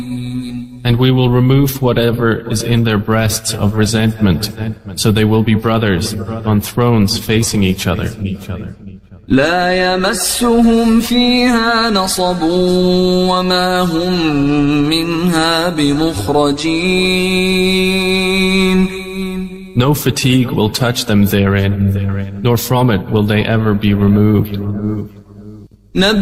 And we will remove whatever is in their breasts of resentment, so they will be brothers on thrones facing each other. لا يمسهم فيها نصب وما هم منها بمخرجين. No fatigue will touch them therein, nor from it will they ever be removed.